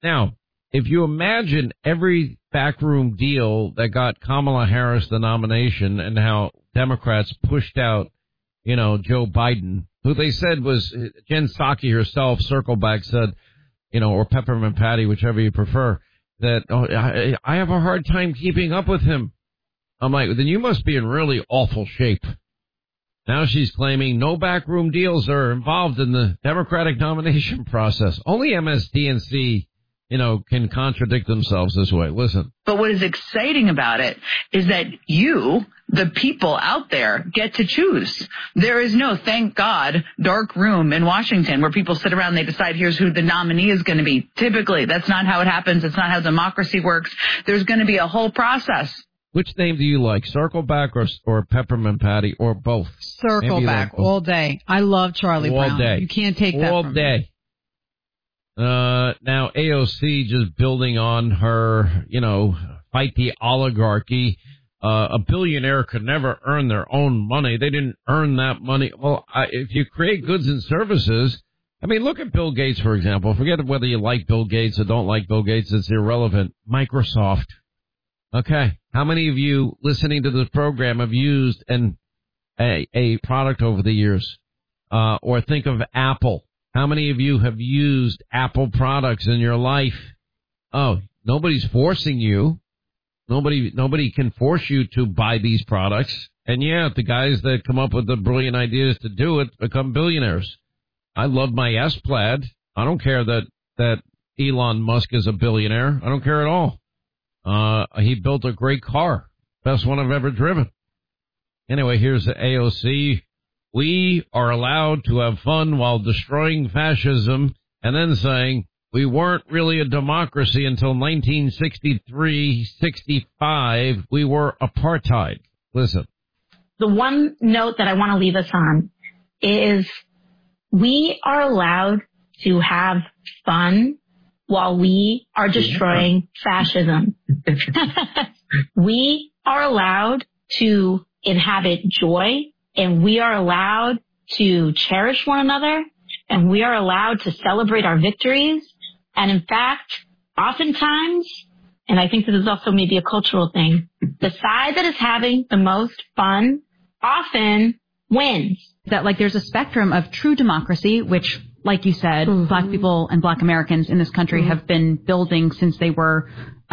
Now, if you imagine every backroom deal that got Kamala Harris the nomination and how Democrats pushed out, Joe Biden, who they said was Jen Psaki herself, circle back, said, or Peppermint Patty, whichever you prefer, that I have a hard time keeping up with him. I'm like, then you must be in really awful shape. Now she's claiming no backroom deals are involved in the Democratic nomination process. Only MSDNC, can contradict themselves this way. Listen. But what is exciting about it is that you, the people out there, get to choose. There is no, thank God, dark room in Washington where people sit around and they decide here's who the nominee is going to be. Typically, that's not how it happens. It's not how democracy works. There's going to be a whole process. Which name do you like, Circleback or Peppermint Patty or both? Circleback like all day. I love Charlie Brown. All day. You can't take that all from day. me. Now AOC just building on her, fight the oligarchy. A billionaire could never earn their own money. They didn't earn that money. Well, if you create goods and services, look at Bill Gates, for example. Forget whether you like Bill Gates or don't like Bill Gates. It's irrelevant. Microsoft. Okay. How many of you listening to this program have used a product over the years? Or think of Apple. How many of you have used Apple products in your life? Oh, nobody's forcing you. Nobody can force you to buy these products. And yeah, the guys that come up with the brilliant ideas to do it become billionaires. I love my S-Plaid. I don't care that Elon Musk is a billionaire. I don't care at all. He built a great car. Best one I've ever driven. Anyway, here's the AOC. We are allowed to have fun while destroying fascism, and then saying we weren't really a democracy until 1963-65. We were apartheid. Listen. The one note that I want to leave us on is we are allowed to have fun while we are destroying fascism. We are allowed to inhabit joy, and we are allowed to cherish one another, and we are allowed to celebrate our victories. And in fact, oftentimes, and I think this is also maybe a cultural thing, the side that is having the most fun often wins. That there's a spectrum of true democracy, which, like you said, Black people and Black Americans in this country have been building since they were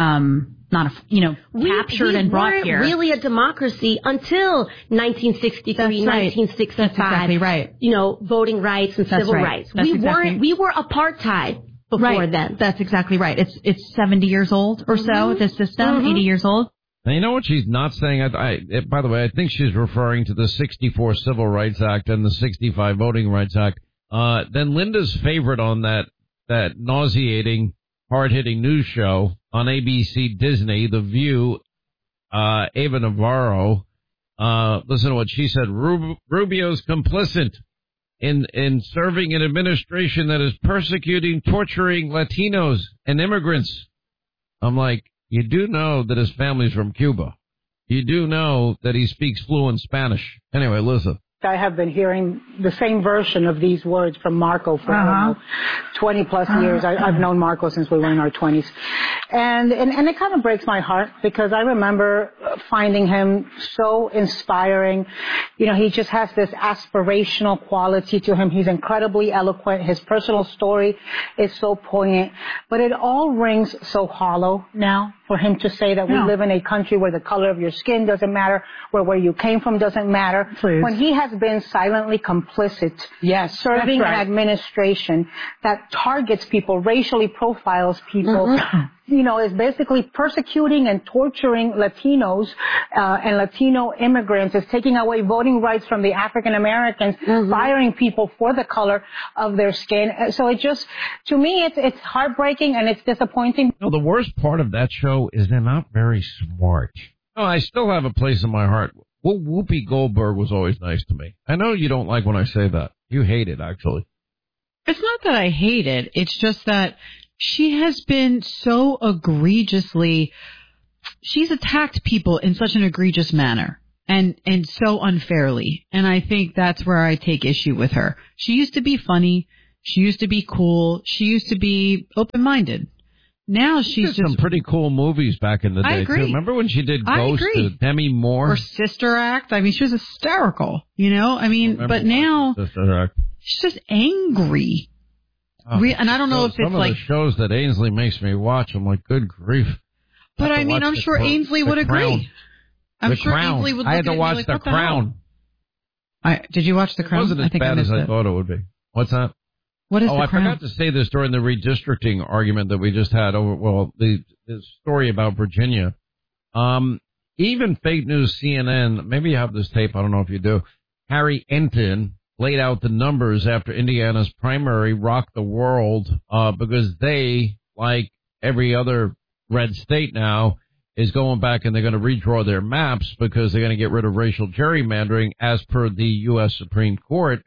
captured and brought here. We weren't really a democracy until 1963, 1965. That's exactly right. Voting rights and civil rights. We were apartheid before then. That's exactly right. It's 70 years old or so, this system, 80 years old. Now, you know what she's not saying? By the way, I think she's referring to the 64 Civil Rights Act and the 65 Voting Rights Act. Then Linda's favorite on that nauseating, hard-hitting news show on ABC Disney, The View, Ava Navarro, listen to what she said. Rubio's complicit in serving an administration that is persecuting, torturing Latinos and immigrants. I'm like, you do know that his family's from Cuba. You do know that he speaks fluent Spanish. Anyway, listen. I have been hearing the same version of these words from Marco for 20 plus years. I've known Marco since we were in our 20s. And it kind of breaks my heart because I remember finding him so inspiring. He just has this aspirational quality to him. He's incredibly eloquent. His personal story is so poignant. But it all rings so hollow now for him to say that we live in a country where the color of your skin doesn't matter, where you came from doesn't matter. Please. When he has been silently complicit, serving an administration that targets people, racially profiles people, is basically persecuting and torturing Latinos and Latino immigrants, is taking away voting rights from the African Americans, firing people for the color of their skin. So it just, to me, it's heartbreaking and it's disappointing. The worst part of that show is they're not very smart. Oh, I still have a place in my heart. Well, Whoopi Goldberg was always nice to me. I know you don't like when I say that. You hate it, actually. It's not that I hate it. It's just that she has been so egregiously, she's attacked people in such an egregious manner and so unfairly. And I think that's where I take issue with her. She used to be funny. She used to be cool. She used to be open-minded. Now she's did some pretty cool movies back in the day, I agree. too. Remember when she did Ghost with Demi Moore? Or Sister Act. I mean, she was hysterical, you know? I mean, but now she's just angry. Oh, and I don't know if it's some of the shows that Ainsley makes me watch, I'm like, good grief. But I mean, I'm sure Ainsley would agree. I'm sure Ainsley would look at it and be like, what the hell? I had to watch The Crown. Did you watch The Crown? It wasn't as bad as I thought it would be. What's that? What is The Crown? I forgot to say this during the redistricting argument that we just had over, the story about Virginia. Even fake news CNN, maybe you have this tape, I don't know if you do. Harry Enton laid out the numbers after Indiana's primary rocked the world, because they, like every other red state now, is going back and they're going to redraw their maps because they're going to get rid of racial gerrymandering as per the U.S. Supreme Court.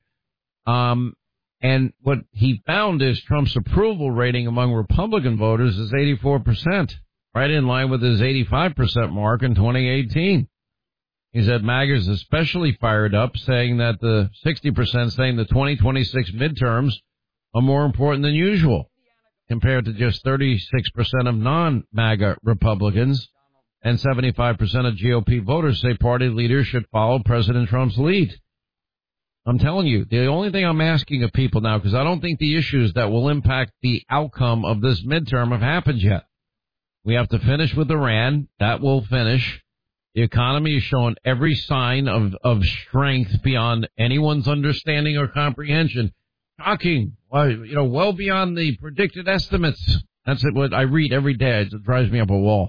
And what he found is Trump's approval rating among Republican voters is 84%, right in line with his 85% mark in 2018. He said MAGA is especially fired up, saying that the 60% saying the 2026 midterms are more important than usual, compared to just 36% of non-MAGA Republicans, and 75% of GOP voters say party leaders should follow President Trump's lead. I'm telling you, the only thing I'm asking of people now, because I don't think the issues that will impact the outcome of this midterm have happened yet. We have to finish with Iran. That will finish. The economy is showing every sign of strength beyond anyone's understanding or comprehension. Shocking. Well beyond the predicted estimates. That's what I read every day. It drives me up a wall.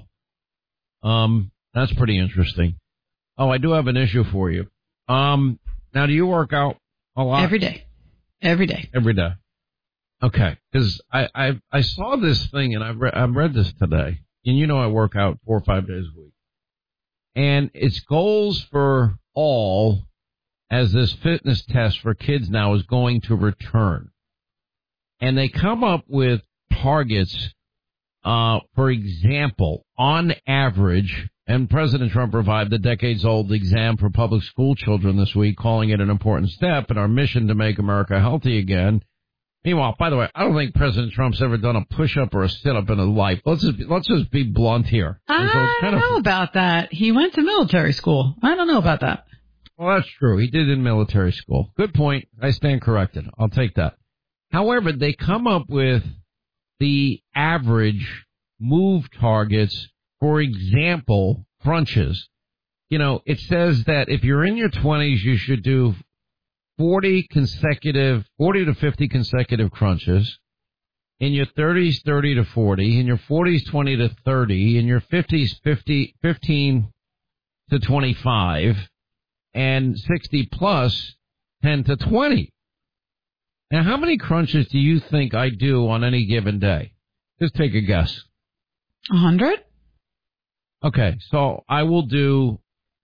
That's pretty interesting. Oh, I do have an issue for you. Now, do you work out a lot? Every day. Every day. Every day. Okay. Because I saw this thing, and I read this today. And I work out 4 or 5 days a week. And it's goals for all as this fitness test for kids now is going to return. And they come up with targets, for example, on average, and President Trump revived the decades-old exam for public school children this week, calling it an important step in our mission to make America healthy again. Meanwhile, by the way, I don't think President Trump's ever done a push-up or a sit-up in his life. Let's just be blunt here. I don't know about that. He went to military school. I don't know about that. Well, that's true. He did in military school. Good point. I stand corrected. I'll take that. However, they come up with the average move targets, for example, crunches. It says that if you're in your 20s, you should do 40 to 50 consecutive crunches. In your 30s, 30 to 40. In your 40s, 20 to 30. In your 50s, 15 to 25. And 60 plus, 10 to 20. Now, how many crunches do you think I do on any given day? Just take a guess. 100? Okay, so I will do,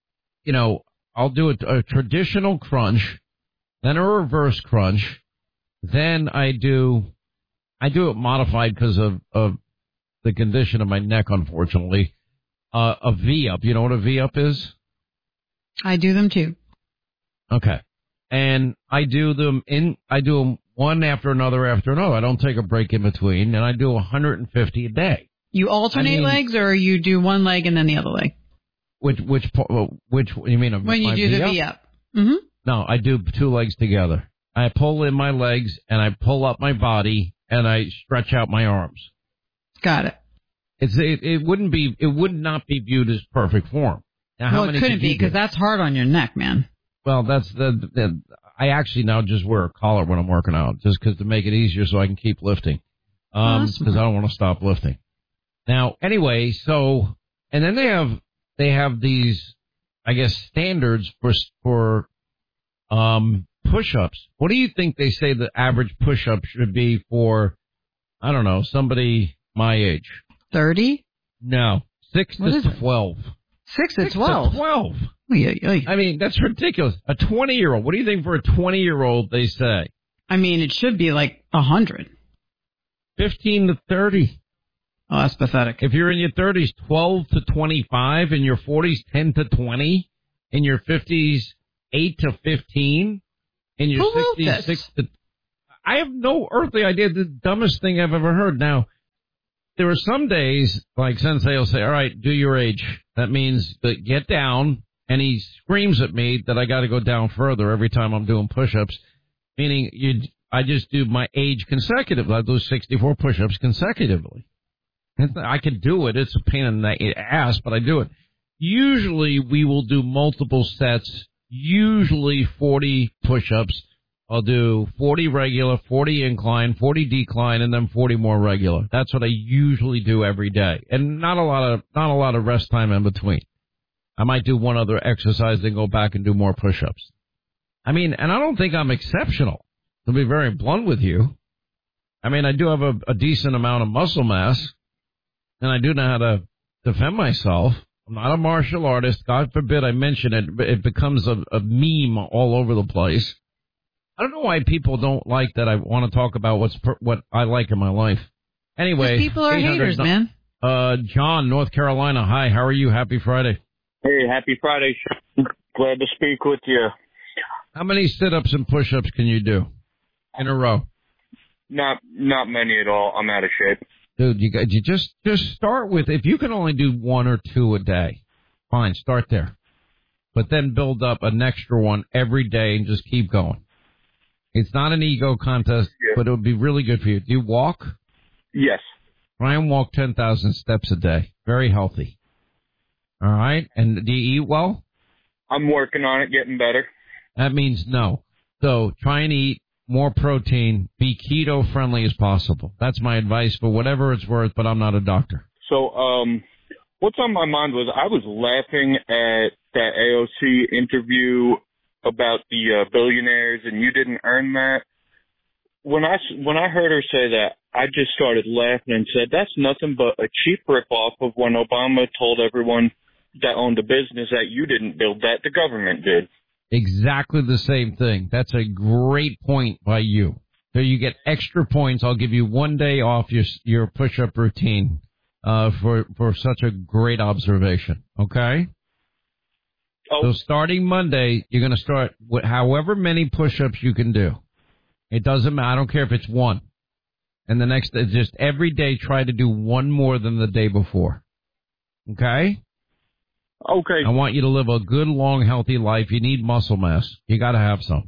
I'll do a traditional crunch, then a reverse crunch, then I do it modified because of the condition of my neck, unfortunately. A V-up. You know what a V-up is? I do them too. Okay. And I do them one after another. I don't take a break in between, and I do 150 a day. You alternate legs, or you do one leg and then the other leg? Which you mean? When you do the V-up. Mm-hmm. No, I do 2 legs together. I pull in my legs and I pull up my body and I stretch out my arms. Got it. It would not be viewed as perfect form. Now, how many it couldn't be because that's hard on your neck, man. Well, that's I actually now just wear a collar when I'm working out, just because to make it easier so I can keep lifting. Because I don't want to stop lifting. Now, anyway, and then they have these, I guess, standards for push-ups. What do you think they say the average push-up should be for, I don't know, somebody my age? 30? No, 6 to 12. 6 to 12? 12. I mean, that's ridiculous. A 20-year-old. What do you think for a 20-year-old they say? I mean, it should be like 100. 15 to 30. Oh, that's pathetic. If you're in your 30s, 12 to 25. In your 40s, 10 to 20. In your 50s, 8 to 15. In your 60s, 6 to... I have no earthly idea. The dumbest thing I've ever heard. Now, there are some days, like Sensei will say, all right, do your age. That means that get down, and he screams at me that I got to go down further every time I'm doing push-ups, meaning I just do my age consecutively. I do 64 push-ups consecutively. I can do it. It's a pain in the ass, but I do it. Usually we will do multiple sets, usually 40 push-ups. I'll do 40 regular, 40 incline, 40 decline, and then 40 more regular. That's what I usually do every day, and not a lot of rest time in between. I might do one other exercise, then go back and do more push-ups. I mean, and I don't think I'm exceptional, to be very blunt with you. I mean, I do have a decent amount of muscle mass, and I do know how to defend myself. I'm not a martial artist. God forbid I mention it. It becomes a meme all over the place. I don't know why people don't like that I want to talk about what I like in my life. Anyway. People are haters, man. John, North Carolina. Hi, how are you? Happy Friday. Hey, happy Friday. Glad to speak with you. How many sit-ups and push-ups can you do in a row? Not many at all. I'm out of shape. Dude, you just start with, if you can only do 1 or 2 a day, fine, start there. But then build up an extra one every day and just keep going. It's not an ego contest, but it would be really good for you. Do you walk? Yes. Try and walk 10,000 steps a day. Very healthy. All right? And do you eat well? I'm working on it, getting better. That means no. So try and eat more protein. Be keto-friendly as possible. That's my advice for whatever it's worth, but I'm not a doctor. So what's on my mind was I was laughing at that AOC interview about the billionaires, and you didn't earn that. When I heard her say that, I just started laughing and said, that's nothing but a cheap ripoff of when Obama told everyone that owned a business that you didn't build that, the government did. Exactly the same thing. That's a great point by you. So you get extra points. I'll give you 1 day off your push-up routine for such a great observation. Okay? Oh. So starting Monday, you're going to start with however many push-ups you can do. It doesn't matter. I don't care if it's 1. And the next day, just every day, try to do 1 more than the day before. Okay? Okay. I want you to live a good, long, healthy life. You need muscle mass. You got to have some.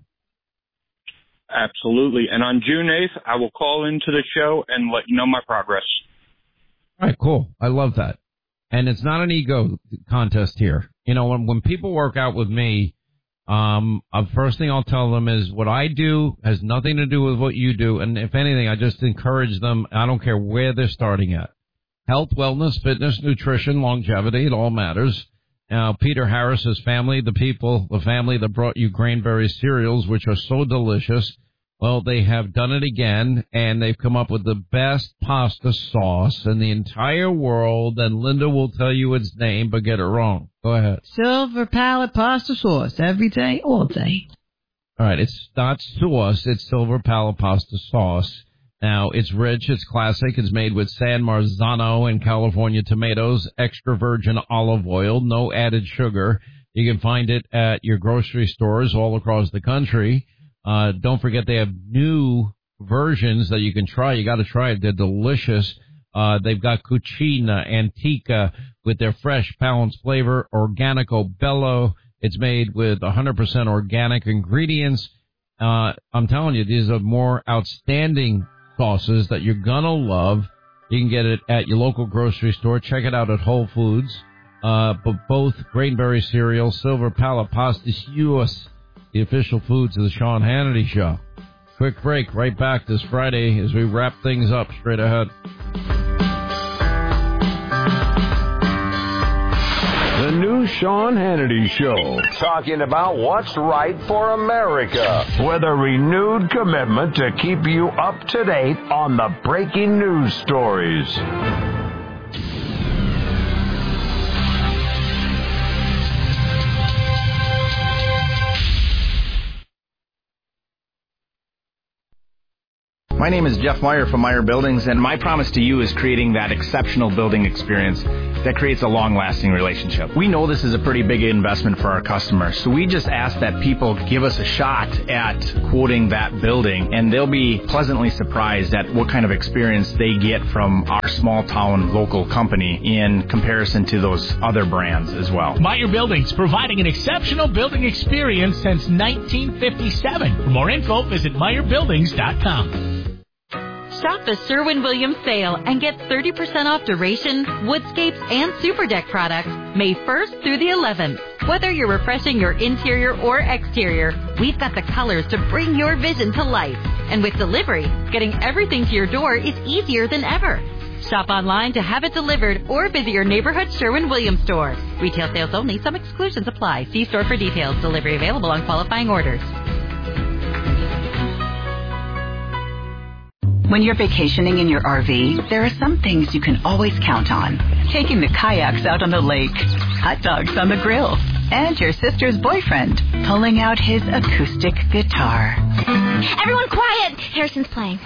Absolutely. And on June 8th, I will call into the show and let you know my progress. All right, cool. I love that. And it's not an ego contest here. You know, when people work out with me, first thing I'll tell them is what I do has nothing to do with what you do. And if anything, I just encourage them. I don't care where they're starting at. Health, wellness, fitness, nutrition, longevity, it all matters. Now, Peter Harris's family, the family that brought you Grainberry cereals, which are so delicious, well, they have done it again, and they've come up with the best pasta sauce in the entire world, and Linda will tell you its name, but get it wrong. Go ahead. Silver Palate pasta sauce, every day, all day. All right, it's not sauce, it's Silver Palate pasta sauce. Now, it's rich, it's classic, it's made with San Marzano and California tomatoes, extra virgin olive oil, no added sugar. You can find it at your grocery stores all across the country. Don't forget they have new versions that you can try. You got to try it. They're delicious. They've got Cucina Antica with their fresh balanced flavor, Organico Bello. It's made with 100% organic ingredients. I'm telling you, these are more outstanding sauces that you're going to love. You can get it at your local grocery store. Check it out at Whole Foods. But both Grainberry cereal, Silver Palate pasta sauce, the official foods of the Sean Hannity Show. Quick break, right back this Friday as we wrap things up straight ahead. The new Sean Hannity Show, talking about what's right for America, with a renewed commitment to keep you up to date on the breaking news stories. My name is Jeff Meyer from Meyer Buildings, and my promise to you is creating that exceptional building experience that creates a long-lasting relationship. We know this is a pretty big investment for our customers, so we just ask that people give us a shot at quoting that building, and they'll be pleasantly surprised at what kind of experience they get from our small-town local company in comparison to those other brands as well. Meyer Buildings, providing an exceptional building experience since 1957. For more info, visit MeyerBuildings.com. Shop the Sherwin-Williams sale and get 30% off duration, woodscapes, and super deck products May 1st through the 11th. Whether you're refreshing your interior or exterior, we've got the colors to bring your vision to life. And with delivery, getting everything to your door is easier than ever. Shop online to have it delivered or visit your neighborhood Sherwin-Williams store. Retail sales only. Some exclusions apply. See store for details. Delivery available on qualifying orders. When you're vacationing in your RV, there are some things you can always count on. Taking the kayaks out on the lake, hot dogs on the grill, and your sister's boyfriend pulling out his acoustic guitar. Everyone quiet! Harrison's playing.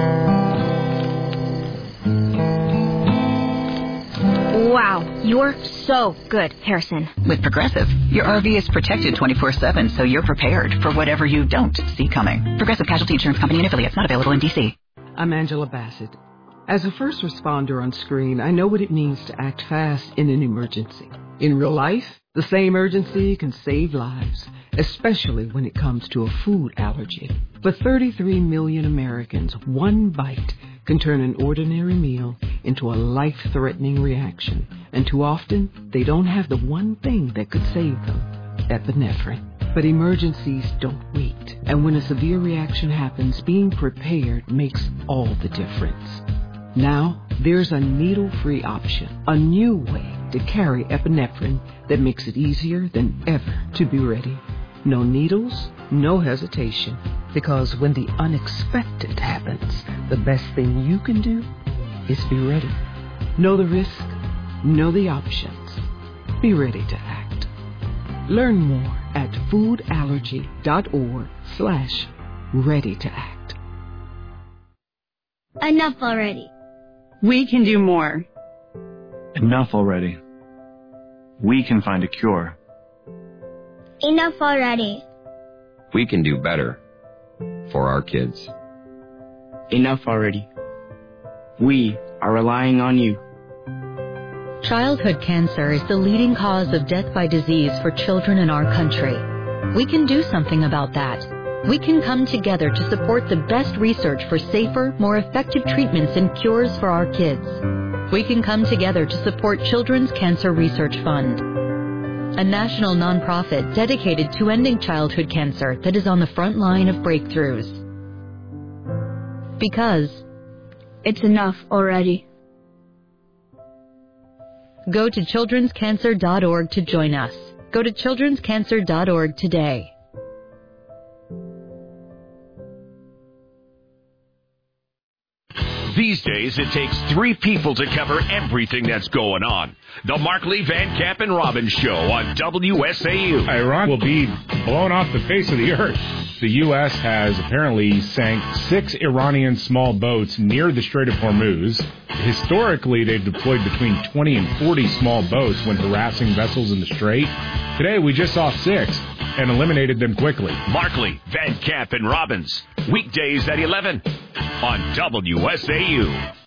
Wow, you're so good, Harrison. With Progressive, your RV is protected 24/7, so you're prepared for whatever you don't see coming. Progressive Casualty Insurance Company and affiliates, not available in D.C. I'm Angela Bassett. As a first responder on screen, I know what it means to act fast in an emergency. In real life, the same urgency can save lives, especially when it comes to a food allergy. For 33 million Americans, one bite can turn an ordinary meal into a life-threatening reaction. And too often, they don't have the one thing that could save them, epinephrine. But emergencies don't wait. And when a severe reaction happens, being prepared makes all the difference. Now, there's a needle-free option, a new way to carry epinephrine that makes it easier than ever to be ready. No needles, no hesitation. Because when the unexpected happens, the best thing you can do is be ready. Know the risk, know the options. Be ready to act. Learn more at foodallergy.org/ready to act. Enough already. We can do more. Enough already. We can find a cure. Enough already. We can do better for our kids. Enough already. We are relying on you. Childhood cancer is the leading cause of death by disease for children in our country. We can do something about that. We can come together to support the best research for safer, more effective treatments and cures for our kids. We can come together to support Children's Cancer Research Fund, a national nonprofit dedicated to ending childhood cancer that is on the front line of breakthroughs. Because it's enough already. Go to childrenscancer.org to join us. Go to childrenscancer.org today. These days, it takes 3 people to cover everything that's going on. The Markley, Van Camp, and Robbins Show on WSAU. Iran will be blown off the face of the earth. The U.S. has apparently sank 6 Iranian small boats near the Strait of Hormuz. Historically, they've deployed between 20 and 40 small boats when harassing vessels in the Strait. Today, we just saw 6 and eliminated them quickly. Markley, Van Camp, and Robbins. Weekdays at 11 on WSAU.